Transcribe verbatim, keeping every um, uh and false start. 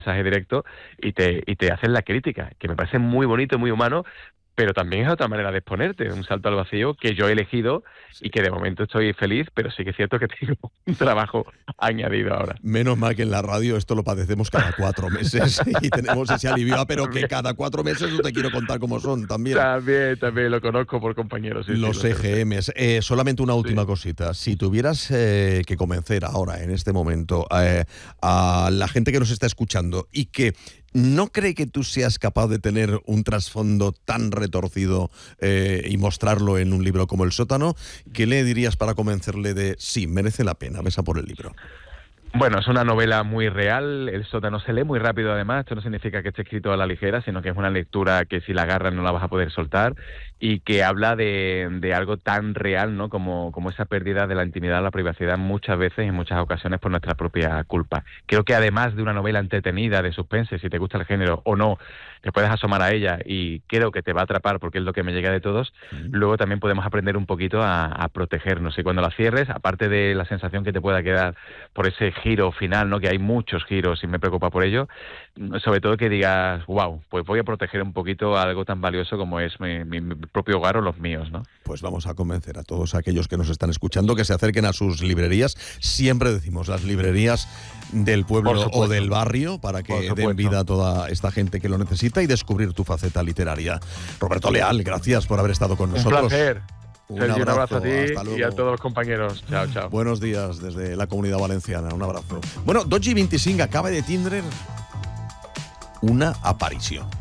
mensaje directo y te y te hacen la crítica, que me parece muy bonito, muy humano, pero también es otra manera de exponerte, un salto al vacío que yo he elegido Sí. y que de momento estoy feliz, pero sí que es cierto que tengo un trabajo añadido ahora. Menos mal que en la radio esto lo padecemos cada cuatro meses y tenemos ese alivio, ah, pero que También, cada cuatro meses no te quiero contar cómo son también. también, también lo conozco por compañeros, sí, sí, lo Los sé, lo sé. E G Ms. Eh, solamente una última Sí. cosita. Si tuvieras eh, que convencer ahora, en este momento, eh, a la gente que nos está escuchando y que no cree que tú seas capaz de tener un trasfondo tan retorcido eh, y mostrarlo en un libro como El sótano, ¿qué le dirías para convencerle de sí, merece la pena, ves a por el libro? Bueno, es una novela muy real, El sótano se lee muy rápido además, esto no significa que esté escrito a la ligera, sino que es una lectura que si la agarras no la vas a poder soltar y que habla de, de algo tan real, ¿no? Como, como esa pérdida de la intimidad, la privacidad muchas veces y en muchas ocasiones por nuestra propia culpa. Creo que además de una novela entretenida, de suspense, si te gusta el género o no, te puedes asomar a ella y creo que te va a atrapar porque es lo que me llega de todos, Mm. luego también podemos aprender un poquito a, a protegernos y cuando la cierres, aparte de la sensación que te pueda quedar por ese giro final, ¿no? Que hay muchos giros y me preocupa por ello, sobre todo que digas, wow, pues voy a proteger un poquito algo tan valioso como es mi, mi, mi propio hogar o los míos, ¿no? Pues vamos a convencer a todos aquellos que nos están escuchando que se acerquen a sus librerías. Siempre decimos las librerías del pueblo o del barrio para que den vida a toda esta gente que lo necesita y descubrir tu faceta literaria. Roberto Leal, gracias por haber estado con nosotros. Un placer. Un Sergio, abrazo, un abrazo a ti hasta luego. y a todos los compañeros. Chao, chao. Buenos días desde la Comunitat Valenciana, un abrazo. Bueno, dotze i vint-i-cinc acaba de tindre una aparició.